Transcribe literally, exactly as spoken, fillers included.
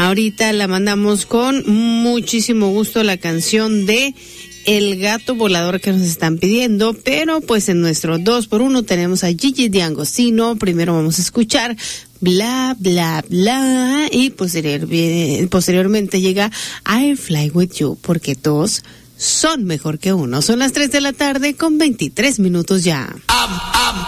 Ahorita la mandamos con muchísimo gusto la canción de El Gato Volador que nos están pidiendo, pero pues en nuestro dos por uno tenemos a Gigi D'Agostino. Primero vamos a escuchar Bla Bla Bla y posterior, posteriormente llega I Fly With You, porque dos son mejor que uno. Son las tres de la tarde con veintitrés minutos ya. I'm, I'm